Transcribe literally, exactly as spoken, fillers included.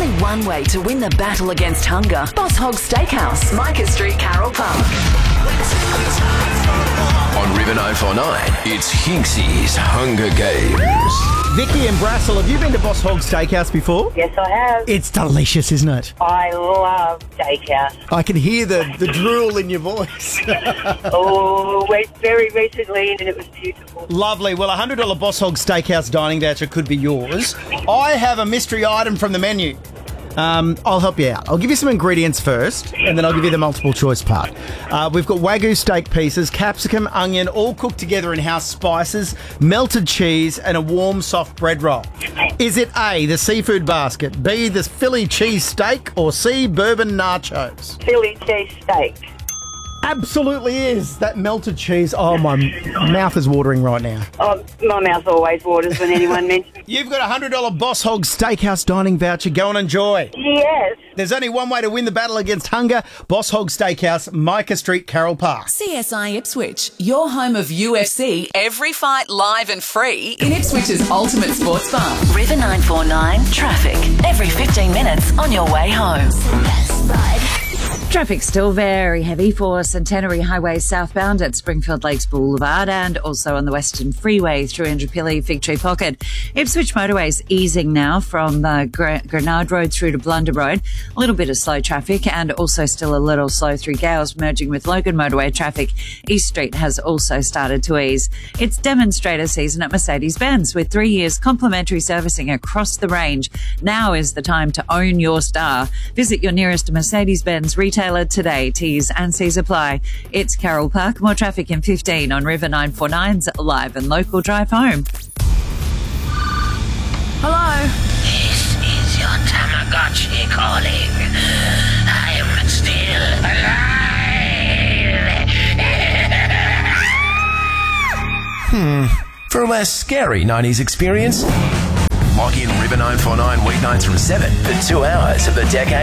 only one way to win the battle against hunger. Boss Hog Steakhouse, Micah Street, Carroll Park. On River nine four nine, it's Hinksy's Hunger Games. Vicky and Brassel, have you been to Boss Hog Steakhouse before? Yes, I have. It's delicious, isn't it? I love steakhouse. I can hear the, the drool in your voice. Oh, went very recently and it was beautiful. Lovely. Well, a one hundred dollars Boss Hog Steakhouse dining voucher could be yours. I have a mystery item from the menu. Um, I'll help you out. I'll give you some ingredients first, and then I'll give you the multiple choice part. Uh, we've got Wagyu steak pieces, capsicum, onion, all cooked together in house spices, melted cheese, and a warm, soft bread roll. Is it A, the seafood basket, B, the Philly cheese steak, or C, bourbon nachos? Philly cheese steak. Absolutely is. That melted cheese. Oh, my mouth is watering right now. Oh, my mouth always waters when anyone mentions it. You've got a one hundred dollars Boss Hog Steakhouse dining voucher. Go and enjoy. Yes. There's only one way to win the battle against hunger. Boss Hog Steakhouse, Micah Street, Carroll Park. C S I Ipswich, your home of U F C. Every fight live and free in Ipswich's ultimate sports bar. River nine four nine, traffic. Every fifteen minutes on your way home. Traffic still very heavy for Centenary Highway southbound at Springfield Lakes Boulevard and also on the Western Freeway through Indooroopilly Fig Tree Pocket. Ipswich motorways easing now from the Gr- Grenard Road through to Blunder Road. A little bit of slow traffic and also still a little slow through Gales merging with Logan motorway traffic. East Street has also started to ease. It's demonstrator season at Mercedes-Benz with three years complimentary servicing across the range. Now is the time to own your star. Visit your nearest Mercedes-Benz retailer today. T's and C's apply. It's Carroll Park. More traffic in fifteen on River nine four nine's live and local drive home. Hello. This is your Tamagotchi calling. I am still alive. Hmm. For a less scary nineties experience, log in River nine four nine weeknights from seven for two hours of the decade.